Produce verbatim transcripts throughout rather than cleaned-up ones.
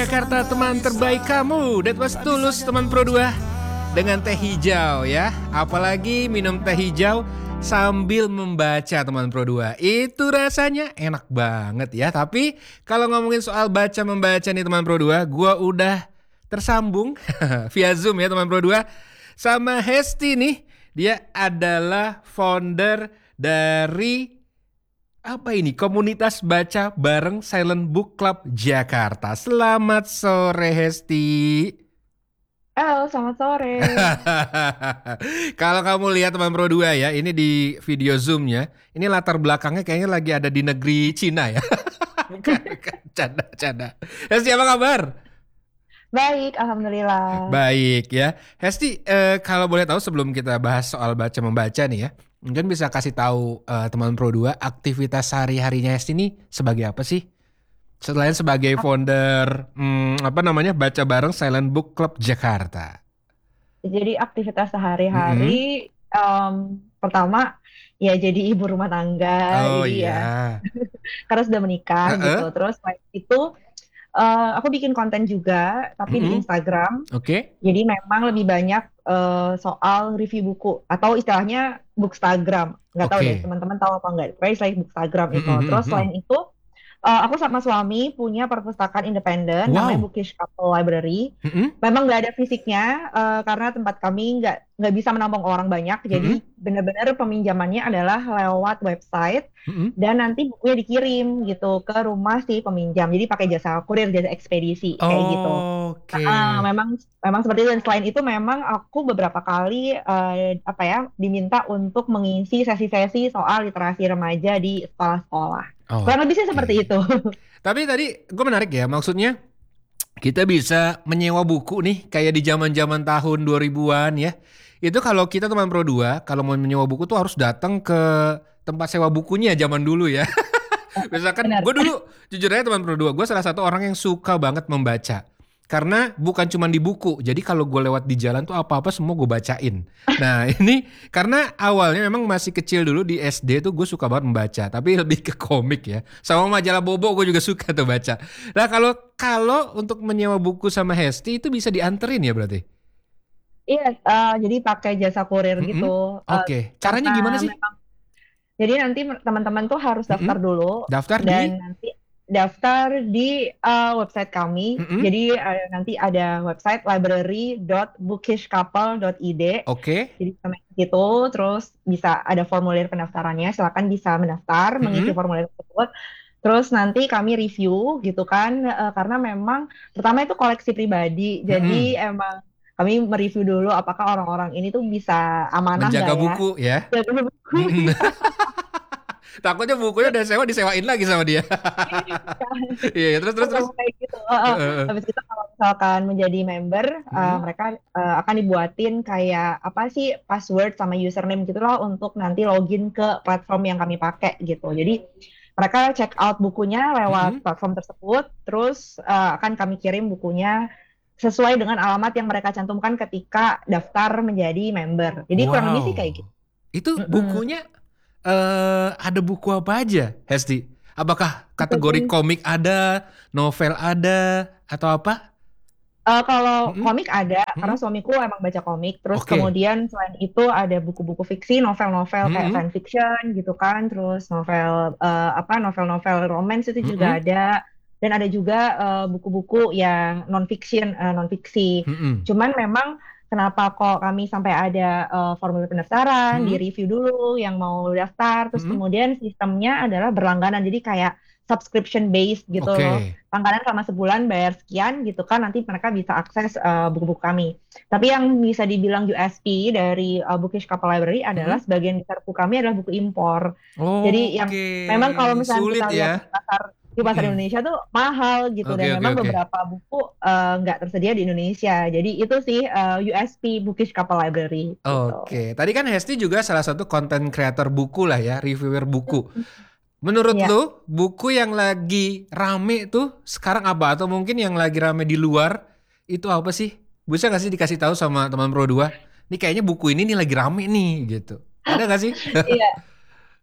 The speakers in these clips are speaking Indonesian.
Jakarta, teman terbaik kamu. That was Tulus, teman Pro dua. Dengan teh hijau ya. Apalagi minum teh hijau sambil membaca, teman Pro dua. Itu rasanya enak banget ya. Tapi kalau ngomongin soal baca-membaca nih teman Pro dua, gua udah tersambung via Zoom ya teman Pro dua sama Hesti nih. Dia adalah founder dari apa ini? Komunitas baca bareng Silent Book Club Jakarta. Selamat sore Hesti. Halo, selamat sore. Kalau kamu lihat teman Pro dua ya, ini di video Zoom-nya, ini latar belakangnya kayaknya lagi ada di negeri Cina ya. Bukan, bukan, canda-canda. Hesti apa kabar? Baik, alhamdulillah. Baik ya. Hesti, eh, kalau boleh tahu sebelum kita bahas soal baca-membaca nih ya, mungkin bisa kasih tahu eh, teman Pro dua aktivitas sehari-harinya Hesti ini sebagai apa sih? Selain sebagai founder, hmm, apa namanya, baca bareng Silent Book Club Jakarta. Jadi aktivitas Mm-mm. sehari-hari, em, pertama ya jadi ibu rumah tangga, Oh jadi ya iya. karena sudah menikah gitu. Heeh. Terus selain itu eh, aku bikin konten juga, tapi di Mm-mm. Instagram. Oke. Jadi memang lebih banyak eh, soal review buku atau istilahnya bookstagram. Nggak tahu deh Oke. teman-teman tahu apa nggak? Pokoknya selain bookstagram itu. Terus Mm-mm. selain itu Eh, aku sama suami punya perpustakaan independen namanya Wow. Bookish Couple Library. Mm-mm. Memang nggak ada fisiknya eh, karena tempat kami nggak nggak bisa menampung orang banyak. Mm-mm. Jadi benar-benar peminjamannya adalah lewat website Mm-mm. dan nanti bukunya dikirim gitu ke rumah si peminjam. Jadi pakai jasa kurir, jasa ekspedisi kayak gitu. Oke. Ah, memang memang seperti itu dan selain itu memang aku beberapa kali eh, apa ya diminta untuk mengisi sesi-sesi soal literasi remaja di sekolah-sekolah. Kurang lebih sih Oke. seperti itu. Tapi tadi gue menarik ya, maksudnya kita bisa menyewa buku nih kayak di zaman-zaman tahun dua ribuan ya. Itu kalau kita teman Pro dua, kalau mau menyewa buku tuh harus datang ke tempat sewa bukunya zaman dulu ya. Misalkan Benar. gue dulu jujur aja teman Pro dua, gue salah satu orang yang suka banget membaca. Karena bukan cuma di buku, jadi kalau gue lewat di jalan tuh apa-apa semua gue bacain. Nah ini karena awalnya memang masih kecil dulu di S D tuh gue suka banget membaca, tapi lebih ke komik ya. Sama majalah Bobo gue juga suka tuh baca. Nah kalau kalau untuk menyewa buku sama Hesti itu bisa dianterin ya berarti? Iya, eh, jadi pakai jasa kurir gitu. Mm-mm. Eh, Oke, caranya karena gimana sih? memang jadi nanti teman-teman tuh harus Mm-mm. daftar dulu Daftar dan di? nanti daftar di eh, website kami. Mm-mm. Jadi eh, nanti ada website library dot bookish couple dot i d. Oke. Jadi sama itu terus bisa ada formulir pendaftarannya. Silakan bisa mendaftar, mengisi Mm-mm. formulir tersebut. Terus nanti kami review gitu kan, eh, karena memang pertama itu koleksi pribadi. Jadi Mm-mm. emang kami mereview dulu apakah orang-orang ini tuh bisa amanah nggak Menjaga ya. buku ya. Jaga buku. Mm-mm. Takutnya bukunya udah sewa disewain lagi sama dia. Iya, iya, terus terus terus. Sama kayak gitu. Heeh. Heeh. Habis itu kalau misalkan menjadi member, eh, Mm-mm. mereka eh, akan dibuatin kayak apa sih password sama username gitulah untuk nanti login ke platform yang kami pakai gitu. Jadi mereka check out bukunya lewat Mm-mm. platform tersebut, terus eh, akan kami kirim bukunya sesuai dengan alamat yang mereka cantumkan ketika daftar menjadi member. Jadi kurang lebih sih kayak Wow. gitu. Itu Mm-mm. bukunya eh ada buku apa aja, Hesti? Apakah kategori Bukunya komik ada, novel ada, atau apa? Eh, kalau Mm-mm. komik ada, karena Mm-mm. suamiku emang baca komik. Terus Oke. kemudian selain itu ada buku-buku fiksi, novel-novel kayak Mm-mm. fanfiction gitu kan. Terus novel eh, apa novel-novel romance itu juga Mm-mm. ada. Dan ada juga eh, buku-buku yang non-fiction, eh, non-fiksi. Mm-mm. Cuman memang kenapa kok kami sampai ada eh, formulir pendaftaran, Mm-mm. di-review dulu yang mau daftar. Terus Mm-mm. kemudian sistemnya adalah berlangganan. Jadi kayak subscription based gitu loh, Oke. langganan selama sebulan bayar sekian gitu kan nanti mereka bisa akses uh, buku-buku kami. Tapi yang bisa dibilang U S P dari uh, Bookish Couple Library adalah Mm-mm. sebagian besar buku kami adalah buku impor. Jadi yang Oke, memang kalau misalnya sulit kita lihat ya. di pasar di pasar Mm-mm. Indonesia tuh mahal gitu Oke, dan oke, memang oke. beberapa buku uh, nggak tersedia di Indonesia. Jadi itu sih uh, U S P Bookish Couple Library gitu. Oke, tadi kan Hesti juga salah satu konten kreator buku lah ya, reviewer buku. Menurut Iya. lu, buku yang lagi rame tuh sekarang apa? Atau mungkin yang lagi rame di luar itu apa sih? Bisa gak sih dikasih tahu sama teman Pro dua? Nih kayaknya buku ini nih lagi rame nih gitu. Ada gak sih? Iya.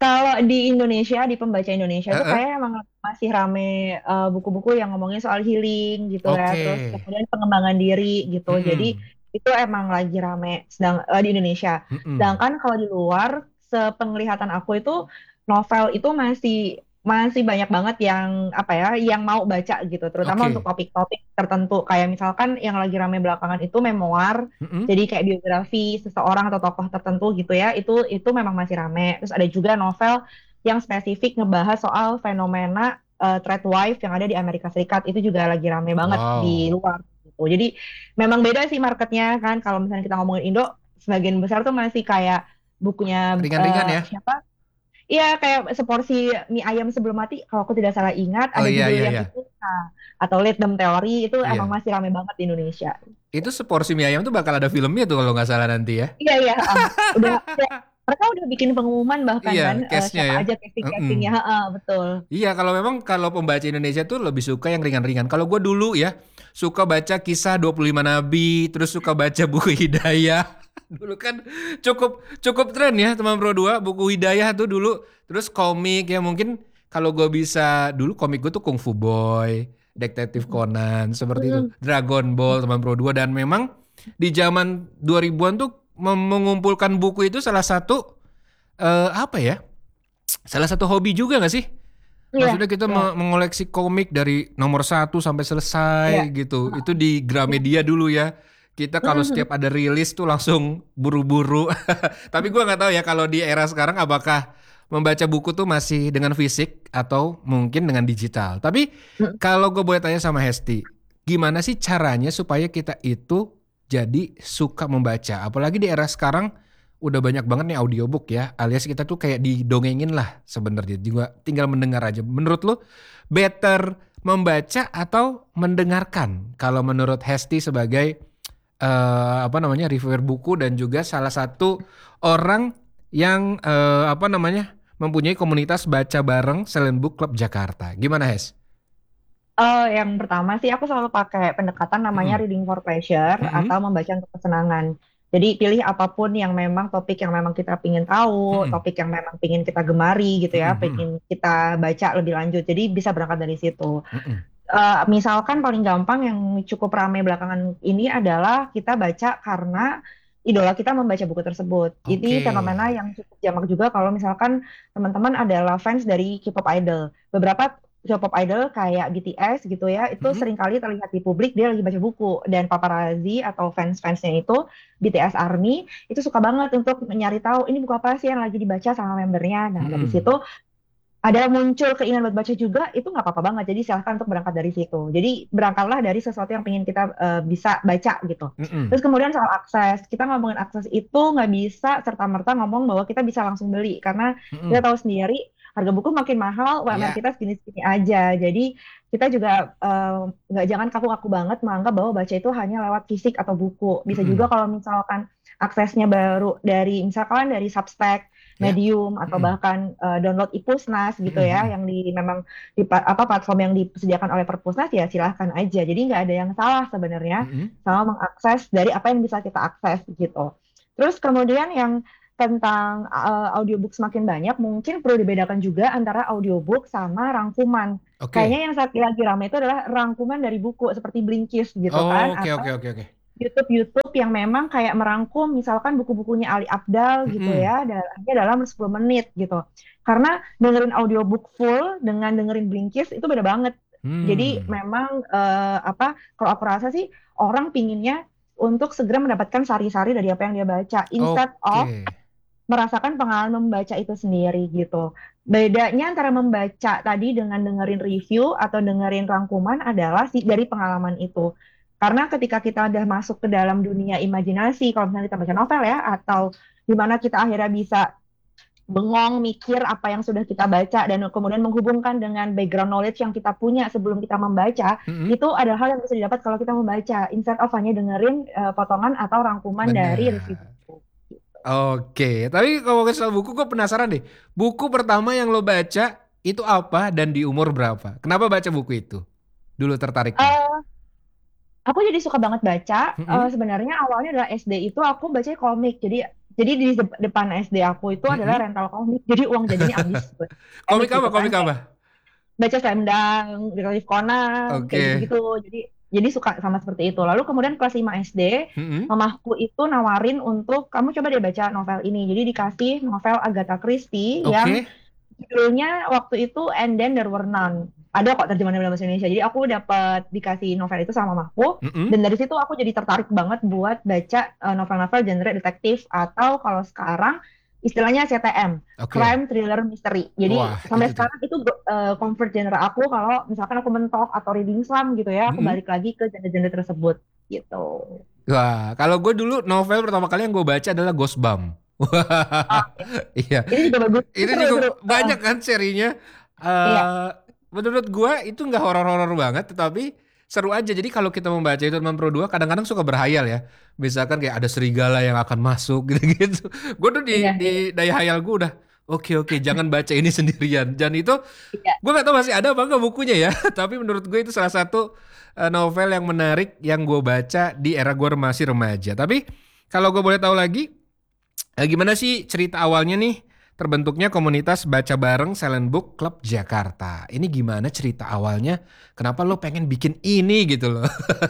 Kalau di Indonesia, di pembaca Indonesia tuh Heeh. kayak emang masih rame eh, buku-buku yang ngomongin soal healing gitu ya, Oke. terus kemudian pengembangan diri gitu. Jadi Mm-mm. itu emang lagi rame sedang eh, di Indonesia. Mm-mm. Sedangkan kalau di luar, sepenglihatan aku itu novel itu masih masih banyak banget yang apa ya, yang mau baca gitu, terutama untuk Oke. topik-topik tertentu. Kayak misalkan yang lagi rame belakangan itu memoir. Mm-mm. Jadi kayak biografi seseorang atau tokoh tertentu gitu ya, itu itu memang masih rame. Terus ada juga novel yang spesifik ngebahas soal fenomena uh, third wife yang ada di Amerika Serikat. Itu juga lagi rame banget di Wow. luar gitu. Jadi memang beda sih marketnya kan. Kalau misalnya kita ngomongin Indo, sebagian besar tuh masih kayak bukunya Ringan-ringan uh, ya? siapa? Iya, kayak seporsi mie ayam sebelum mati. Kalau aku tidak salah ingat, Oh ada iya judul iya yang iya. itu, nah, atau Let Them Theory itu emang Iya. masih rame banget di Indonesia. Itu seporsi mie ayam tuh bakal ada filmnya tuh kalau nggak salah nanti ya. Iya iya, heeh. Udah, udah mereka udah bikin pengumuman bahkan Iya, kan eh, case-nya siapa ya. aja Mm-mm. casting-castingnya, heeh, betul. Iya, kalau memang kalau pembaca Indonesia tuh lebih suka yang ringan-ringan. Kalau gue dulu ya, suka baca kisah dua puluh lima Nabi, terus suka baca buku Hidayah. Dulu kan cukup cukup tren ya teman Pro dua, buku Hidayah tuh dulu. Terus komik ya mungkin kalau gue bisa, dulu komik gue tuh Kung Fu Boy, Detektif Conan, seperti itu. Hmm. Dragon Ball teman Pro dua, dan memang di zaman dua ribuan tuh mem- mengumpulkan buku itu salah satu eh, apa ya? Salah satu hobi juga gak sih? Iya, Maksudnya kita iya, me- mengoleksi komik dari nomor satu sampai selesai iya. gitu. Itu Heeh, di iya. Gramedia dulu ya. Kita kalau Mhm. setiap ada rilis tuh langsung buru-buru. Tapi gua nggak tahu ya kalau di era sekarang apakah membaca buku tuh masih dengan fisik atau mungkin dengan digital. Tapi Mhm. kalau gue boleh tanya sama Hesti, gimana sih caranya supaya kita itu jadi suka membaca? Apalagi di era sekarang udah banyak banget nih audiobook ya, alias kita tuh kayak didongengin lah sebenarnya, juga tinggal mendengar aja. Menurut lu better membaca atau mendengarkan? Kalau menurut Hesti sebagai eh, apa namanya reviewer buku dan juga salah satu orang yang eh, apa namanya mempunyai komunitas baca bareng Silent Book Club Jakarta. Gimana Hes? Eh, yang pertama sih aku selalu pakai pendekatan namanya Mm-mm. reading for pleasure atau Mm-mm. membaca untuk kesenangan. Jadi pilih apapun yang memang topik yang memang kita pingin tahu, Mm-mm. topik yang memang pingin kita gemari gitu ya, Mm-mm. pingin kita baca lebih lanjut. Jadi bisa berangkat dari situ. Mm-mm. Eh, misalkan paling gampang yang cukup ramai belakangan ini adalah kita baca karena idola kita membaca buku tersebut. Ini Oke. fenomena yang cukup jamak juga kalau misalkan teman-teman adalah fans dari K-pop idol. Beberapa K-pop idol kayak B T S gitu ya, itu Mm-mm. seringkali terlihat di publik dia lagi baca buku, dan paparazzi atau fans-fansnya itu B T S Army itu suka banget untuk mencari tahu ini buku apa sih yang lagi dibaca sama membernya. Nah, dari Mm-mm. situ ada muncul keinginan buat baca juga, itu nggak apa-apa banget. Jadi silahkan untuk berangkat dari situ. Jadi berangkatlah dari sesuatu yang pengen kita eh, bisa baca gitu. Terus Mm-mm. kemudian soal akses, kita ngomongin akses itu nggak bisa serta-merta ngomong bahwa kita bisa langsung beli, karena kita Mm-mm. tahu sendiri harga buku makin mahal, U M R Ya. kita segini-segini aja. Jadi kita juga eh, nggak jangan kaku-kaku banget menganggap bahwa baca itu hanya lewat fisik atau buku. Bisa juga Mm-mm. kalau misalkan aksesnya baru dari misalkan dari Substack, Ya. Medium, atau Mm-mm. bahkan eh, download e-Pusnas gitu ya, Mm-mm. yang di memang di pa- apa platform yang disediakan oleh Perpusnas, ya silahkan aja. Jadi nggak ada yang salah sebenarnya Mm-mm. sama mengakses dari apa yang bisa kita akses gitu. Terus kemudian yang tentang eh, audiobook semakin banyak, mungkin perlu dibedakan juga antara audiobook sama rangkuman. Kayaknya Oke. yang saat lagi ramai itu adalah rangkuman dari buku seperti Blinkist gitu kan, Oke atau oke oke oke. YouTube YouTube yang memang kayak merangkum misalkan buku-bukunya Ali Abdal gitu Mm-mm. ya, da- hanya dalam sepuluh menit gitu. Karena dengerin audiobook full dengan dengerin Blinkist itu beda banget. Jadi Hmm. memang eh, apa kalau aku rasa sih orang pinginnya untuk segera mendapatkan sari-sari dari apa yang dia baca instead Oke. of merasakan pengalaman membaca itu sendiri gitu. Bedanya antara membaca tadi dengan dengerin review atau dengerin rangkuman adalah si dari pengalaman itu. Karena ketika kita udah masuk ke dalam dunia imajinasi, kalau misalnya kita baca novel ya, atau di mana kita akhirnya bisa bengong mikir apa yang sudah kita baca dan kemudian menghubungkan dengan background knowledge yang kita punya sebelum kita membaca, Mm-mm. itu adalah hal yang bisa didapat kalau kita membaca instead of hanya dengerin eh, potongan atau rangkuman dari review Benar. buku. Oke, tapi kalau soal buku gue penasaran deh. Buku pertama yang lo baca itu apa dan di umur berapa? Kenapa baca buku itu? Dulu tertariknya. Eh, Aku jadi suka banget baca. Eh, Mm-mm. sebenarnya awalnya adalah S D itu aku baca komik. Jadi Jadi di dep- depan S D aku itu adalah Mm-mm. rental komik. Jadi uang jajannya habis buat komik Komik apa? gitu kan. Komik apa? Kayak baca Slam Dunk, Detektif Conan, kayak Oke. gitu-gitu. Jadi jadi suka sama seperti itu. Lalu kemudian kelas lima S D, Mm-mm. mamaku itu nawarin untuk kamu coba deh baca novel ini. Jadi dikasih novel Agatha Christie yang Oke. judulnya waktu itu And Then There Were None. Ada kok terjemahan dalam bahasa Indonesia. Jadi aku dapat dikasih novel itu sama mamaku. Mm-mm. Dan dari situ aku jadi tertarik banget buat baca eh, novel-novel genre detektif atau kalau sekarang istilahnya C T M, Oke. crime thriller mystery. Jadi Wah, sampai itu tuh. sekarang itu eh, comfort genre aku kalau misalkan aku mentok atau reading slam gitu ya, aku Mm-mm. balik lagi ke genre-genre tersebut gitu. Wah, kalau gue dulu novel pertama kali yang gue baca adalah Ghostbump. Ah, Wah, iya. ini juga bagus, Itu seru cukup seru. Eh, banyak kan serinya. iya, eh Menurut gue itu nggak horor-horor banget, tetapi seru aja. Jadi kalau kita membaca itu teman Pro dua kadang-kadang suka berhayal ya. Misalkan kayak ada serigala yang akan masuk gitu-gitu. Gue tuh di, iya, di iya, daya hayal gue udah oke oke jangan baca ini sendirian. Dan itu iya. gue nggak tahu masih ada apa enggak bukunya ya. Tapi menurut gue itu salah satu eh, novel yang menarik yang gue baca di era gue masih remaja. Tapi kalau gue boleh tahu lagi, eh, gimana sih cerita awalnya nih terbentuknya komunitas baca bareng Silent Book Club Jakarta? Ini gimana cerita awalnya? Kenapa lo pengen bikin ini gitu loh?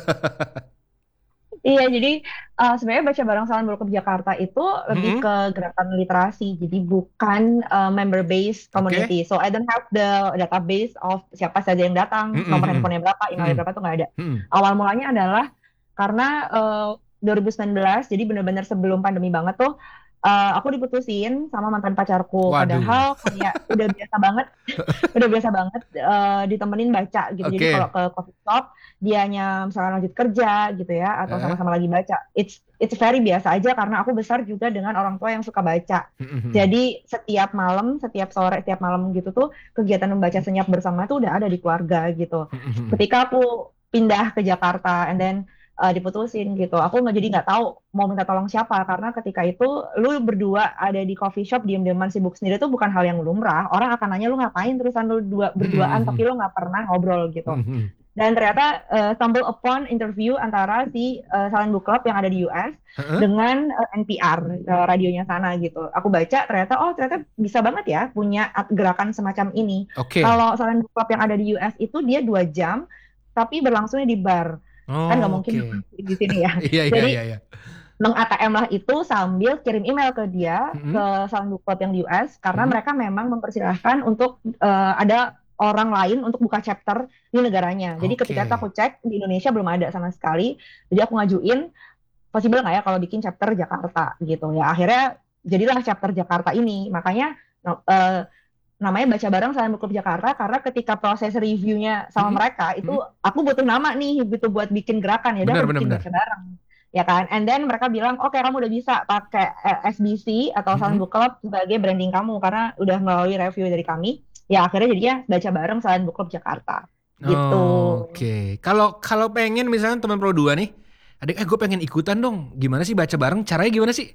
Iya, jadi uh, sebenarnya baca bareng Salam Berlukep Jakarta itu lebih Mm-mm. ke gerakan literasi, jadi bukan uh, member based Oke. community. So I don't have the database of siapa saja yang datang, nomor Mm-mm. handphonenya berapa, emailnya Mm-mm. berapa tuh nggak ada. Mm-mm. Awal mulanya adalah karena uh, dua ribu sembilan belas, jadi benar-benar sebelum pandemi banget tuh, uh, aku diputusin sama mantan pacarku. Waduh. Padahal kayak udah biasa banget udah biasa banget eh, ditemenin baca gitu. Jadi kalau Oke. ke coffee shop, dianya misalnya lanjut kerja gitu ya, atau Eh. sama-sama lagi baca. It's it's very biasa aja karena aku besar juga dengan orang tua yang suka baca. Mm-mm. Jadi setiap malam, setiap sore, setiap malam gitu tuh kegiatan membaca senyap bersama tuh udah ada di keluarga gitu. Mm-mm. Ketika aku pindah ke Jakarta, and then eh, diputusin gitu. Aku nggak jadi nggak tahu mau minta tolong siapa karena ketika itu lu berdua ada di coffee shop diam-diaman sibuk sendiri tuh bukan hal yang lumrah. Orang akan nanya lu ngapain terusan lu dua berduaan tapi Mm-mm. lu nggak pernah ngobrol gitu. Mm-mm. Dan ternyata eh, stumble upon interview antara si eh, Silent Book Club yang ada di U S Heeh. dengan eh, N P R eh, radionya sana gitu. Aku baca ternyata oh ternyata bisa banget ya punya at- gerakan semacam ini. Oke. Kalau Silent Book Club yang ada di U S itu dia dua jam tapi berlangsungnya di bar kan nggak mungkin Oke. di sini ya. Iya iya Jadi iya iya. meng-A T M lah itu sambil kirim email ke dia Mm-mm. ke Sound Book Club yang di U S karena Mm-mm. mereka memang mempersilahkan untuk eh, ada orang lain untuk buka chapter di negaranya. Jadi ketika itu Oke. aku cek di Indonesia belum ada sama sekali. Jadi aku ngajuin possible nggak ya kalau bikin chapter Jakarta gitu ya. Akhirnya jadilah chapter Jakarta ini. Makanya no- eh, namanya baca bareng Salam Book Club Jakarta karena ketika proses reviewnya sama Mm-mm. mereka itu Mm-mm. aku butuh nama nih gitu buat bikin gerakan ya udah Benar aku benar bikin benar. baca bareng ya kan and then mereka bilang oke kamu udah bisa pakai eh, S B C atau Salam Mm-mm. Book Club sebagai branding kamu karena udah melalui review dari kami ya akhirnya jadinya baca bareng Salam Book Club Jakarta gitu. Oke. Kalau kalau pengen misalnya teman Pro dua nih, adik eh gue pengen ikutan dong. Gimana sih baca bareng? Caranya gimana sih?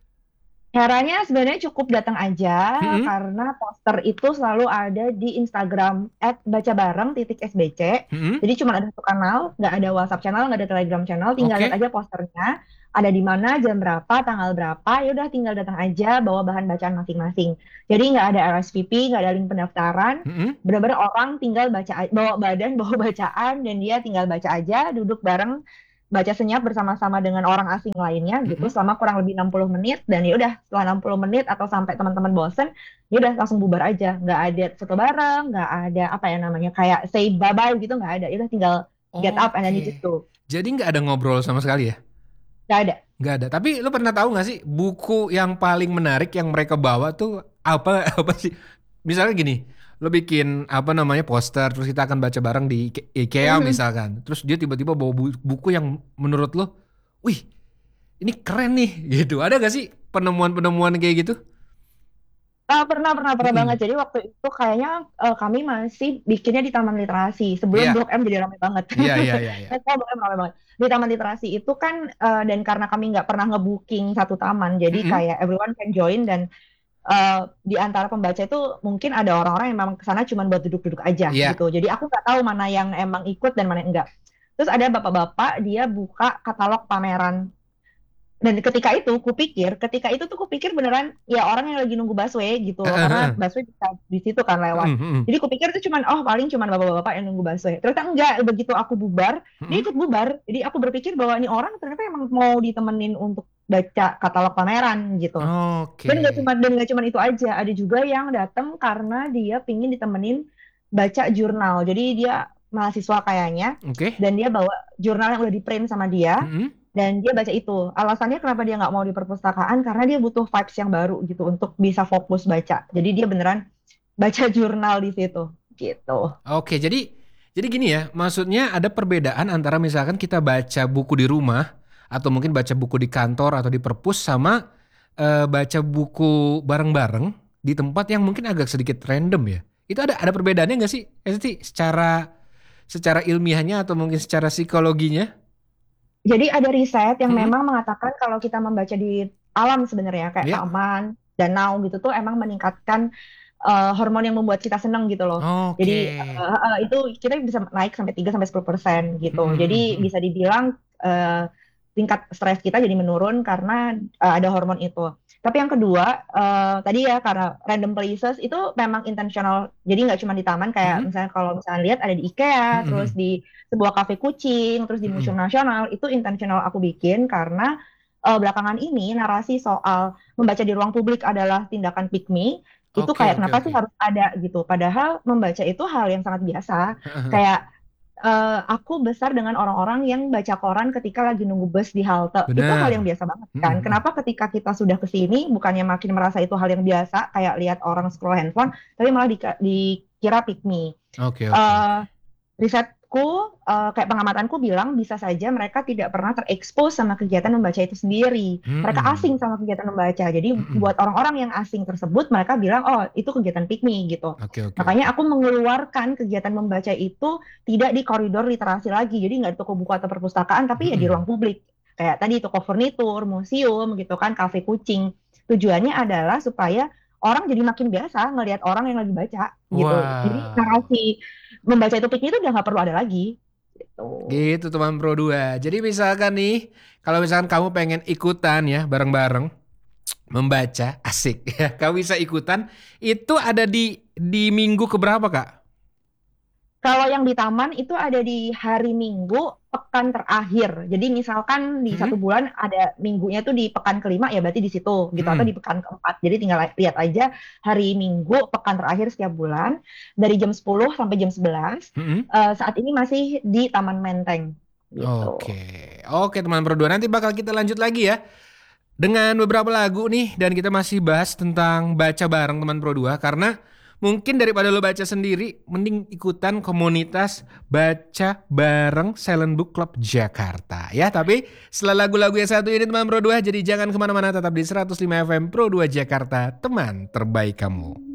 Caranya sebenarnya cukup datang aja Mm-mm. karena poster itu selalu ada di Instagram at baca bareng titik S B C. Mm-mm. Jadi cuma ada satu kanal, nggak ada WhatsApp channel, nggak ada Telegram channel. Tinggal lihat Oke. aja posternya, ada di mana, jam berapa, tanggal berapa. Ya udah tinggal datang aja bawa bahan bacaan masing-masing. Jadi nggak ada R S V P, nggak ada link pendaftaran. Mm-mm. Benar-benar orang tinggal baca, a- bawa badan, bawa bacaan, dan dia tinggal baca aja, duduk bareng baca senyap bersama-sama dengan orang asing lainnya gitu Mm-mm. selama kurang lebih enam puluh menit dan ya udah setelah enam puluh menit atau sampai teman-teman bosen ya udah langsung bubar aja nggak ada foto bareng nggak ada apa ya namanya kayak say bye bye gitu nggak ada ya udah tinggal get up and then you just Oke. go Jadi nggak ada ngobrol sama sekali ya? nggak ada. Nggak ada. Tapi lu pernah tahu nggak sih buku yang paling menarik yang mereka bawa tuh apa apa sih? Misalnya gini, lu bikin apa namanya poster, terus kita akan baca bareng di Ike- IKEA Mhm. misalkan. Terus dia tiba-tiba bawa bu- buku yang menurut lu, wih ini keren nih gitu. Ada gak sih penemuan-penemuan kayak gitu? Ah, pernah, pernah, pernah banget. Mm-mm. Jadi waktu itu kayaknya eh, kami masih bikinnya di Taman Literasi. Sebelum Iya, Blok M jadi ramai banget. iya, iya, iya, iya. Kan sekarang Blok M ramai banget. Di Taman Literasi itu kan, eh, dan karena kami nggak pernah nge-booking satu taman, jadi Mm-mm. kayak everyone can join, dan eh, di antara pembaca itu mungkin ada orang-orang yang memang kesana cuma buat duduk-duduk aja Iya, gitu. Jadi aku nggak tahu mana yang emang ikut dan mana yang enggak. Terus ada bapak-bapak, dia buka katalog pameran Dan ketika itu kupikir, ketika itu tuh kupikir beneran ya orang yang lagi nunggu busway gitu loh, karena busway bisa di situ kan lewat. Mm, mm, Jadi kupikir itu cuman oh paling cuman bapak-bapak yang nunggu busway. Ternyata enggak, begitu aku bubar, dia mm. ikut bubar. Jadi aku berpikir bahwa ini orang ternyata emang mau ditemenin untuk baca katalog pameran gitu. Oke. Dan nggak cuma dan nggak cuma itu aja, ada juga yang datang karena dia pingin ditemenin baca jurnal. Jadi dia mahasiswa kayaknya, Oke. dan dia bawa jurnal yang udah di print sama dia. Mm-mm. Dan dia baca itu. Alasannya kenapa dia nggak mau di perpustakaan, karena dia butuh vibes yang baru gitu untuk bisa fokus baca. Jadi dia beneran baca jurnal di situ gitu. Oke, jadi jadi gini ya, maksudnya ada perbedaan antara misalkan kita baca buku di rumah atau mungkin baca buku di kantor atau di perpus sama eh, baca buku bareng-bareng di tempat yang mungkin agak sedikit random ya. Itu ada ada perbedaannya nggak sih, Esti? Secara secara ilmiahnya atau mungkin secara psikologinya? Jadi ada riset yang Mm-mm. memang mengatakan kalau kita membaca di alam sebenarnya kayak Ya. taman, danau gitu tuh emang meningkatkan uh, hormon yang membuat kita seneng gitu loh. Oke. Jadi uh, uh, itu kita bisa naik sampai tiga sampai sepuluh persen gitu. Jadi Mm-mm. bisa dibilang uh, tingkat stres kita jadi menurun karena uh, ada hormon itu. Tapi yang kedua, uh, tadi ya karena random places itu memang intentional. Jadi nggak cuma di taman, kayak Mm-mm. misalnya kalau misalnya lihat ada di IKEA, terus Mm-mm. di sebuah kafe kucing, terus di Mm-mm. Museum Nasional, itu intentional aku bikin karena uh, belakangan ini narasi soal membaca di ruang publik adalah tindakan pick me, itu Oke, kayak oke, kenapa sih oke. harus ada gitu. Padahal membaca itu hal yang sangat biasa. Kayak eh, aku besar dengan orang-orang yang baca koran ketika lagi nunggu bus di halte. Itu hal yang Benar. biasa banget kan. Mm-mm. Kenapa ketika kita sudah ke sini bukannya makin merasa itu hal yang biasa, kayak lihat orang scroll handphone, tapi malah di- dikira pick me. Oke, oke, Eh, oke. risetku, eh, kayak pengamatanku bilang bisa saja mereka tidak pernah terekspos sama kegiatan membaca itu sendiri. Mereka Mm-mm. asing sama kegiatan membaca. Jadi Mm-mm. buat orang-orang yang asing tersebut, mereka bilang, oh itu kegiatan pick me gitu. Oke, oke, Makanya oke. aku mengeluarkan kegiatan membaca itu tidak di koridor literasi lagi. Jadi nggak di toko buku atau perpustakaan, tapi ya di Mm-mm. ruang publik. Kayak tadi toko furnitur, museum gitu kan, kafe kucing. Tujuannya adalah supaya orang jadi makin biasa ngelihat orang yang lagi baca gitu. Jadi Wow. narasi membaca itu pikir itu udah nggak perlu ada lagi gitu. Gitu teman Pro dua. Jadi misalkan nih, kalau misalkan kamu pengen ikutan ya bareng-bareng membaca, asik ya. Kamu bisa ikutan. Itu ada di di minggu keberapa, Kak? Kalau yang di taman itu ada di hari Minggu pekan terakhir. Jadi misalkan di Mm-mm. satu bulan ada minggunya tuh di pekan kelima, ya berarti di situ gitu, atau Mm-mm. di pekan keempat. Jadi tinggal lihat aja hari Minggu pekan terakhir setiap bulan dari jam sepuluh sampai jam sebelas. Mm-mm. Eh, saat ini masih di Taman Menteng Oke. gitu. Oke teman Pro dua. Nanti bakal kita lanjut lagi ya. Dengan beberapa lagu nih. Dan kita masih bahas tentang baca bareng teman Pro dua. Karena mungkin daripada lo baca sendiri, mending ikutan komunitas baca bareng Silent Book Club Jakarta ya. Tapi setelah lagu-lagu yang satu ini teman Pro dua, jadi jangan kemana-mana, tetap di seratus lima F M Pro dua Jakarta, teman terbaik kamu.